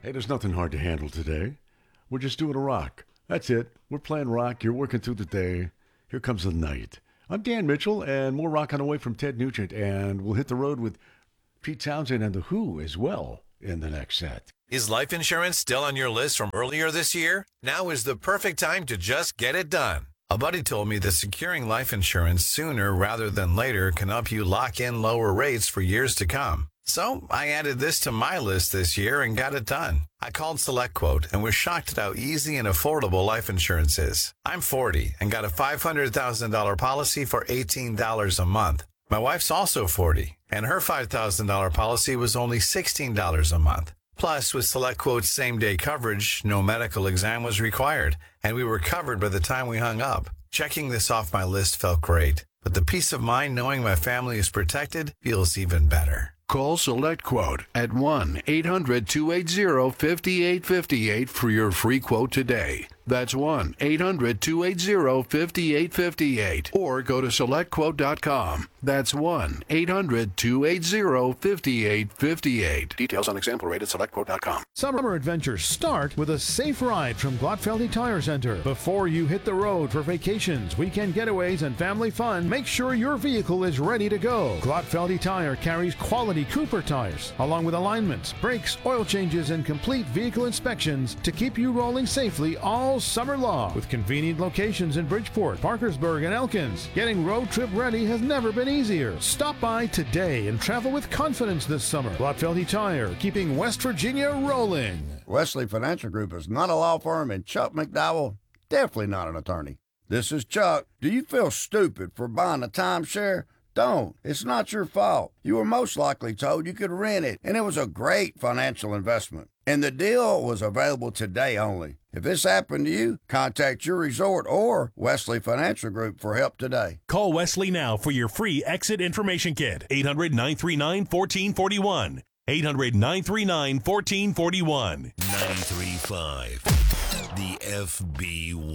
Hey, there's nothing hard to handle today. We're just doing a rock. That's it. We're playing rock. You're working through the day. Here comes the night. I'm Dan Mitchell, and more rock on the way from Ted Nugent, and we'll hit the road with Pete Townsend and The Who as well in the next set. Is life insurance still on your list from earlier this year? Now is the perfect time to just get it done. A buddy told me that securing life insurance sooner rather than later can help you lock in lower rates for years to come. So I added this to my list this year and got it done. I called SelectQuote and was shocked at how easy and affordable life insurance is. I'm 40 and got a $500,000 policy for $18 a month. My wife's also 40, and her $5,000 policy was only $16 a month. Plus, with SelectQuote's same-day coverage, no medical exam was required, and we were covered by the time we hung up. Checking this off my list felt great, but the peace of mind knowing my family is protected feels even better. Call SelectQuote at 1-800-280-5858 for your free quote today. That's 1-800-280-5858. Or go to SelectQuote.com. That's 1-800-280-5858. Details on example rate at SelectQuote.com. Summer adventures start with a safe ride from Glotfeldy Tire Center. Before you hit the road for vacations, weekend getaways, and family fun, make sure your vehicle is ready to go. Glotfeldy Tire carries quality Cooper tires, along with alignments, brakes, oil changes, and complete vehicle inspections to keep you rolling safely all summer long. With convenient locations in Bridgeport, Parkersburg, and Elkins, getting road trip ready has never been easier. Stop by today and travel with confidence this summer. Glotfeldy Tire, keeping West Virginia rolling. Wesley Financial Group is not a law firm, and Chuck McDowell, definitely not an attorney. This is Chuck. Do you feel stupid for buying a timeshare? Don't. It's not your fault. You were most likely told you could rent it, and it was a great financial investment. And the deal was available today only. If this happened to you, contact your resort or Wesley Financial Group for help today. Call Wesley now for your free exit information kit. 800-939-1441. 800-939-1441. 93.5. The FB